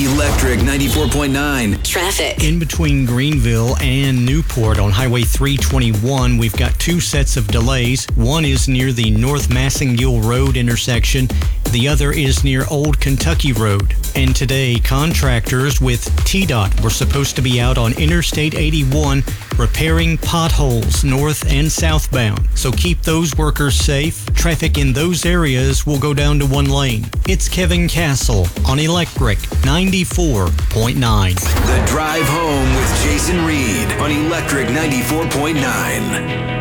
Electric 94.9. Traffic. In between Greenville and Newport on Highway 321, we've got two sets of delays. One is near the North Massengill Road intersection. The other is near Old Kentucky Road. And today, contractors with TDOT were supposed to be out on Interstate 81 repairing potholes north and southbound. So keep those workers safe. Traffic in those areas will go down to one lane. It's Kevin Castle on Electric 94.9. The Drive Home with Jason Reed on Electric 94.9.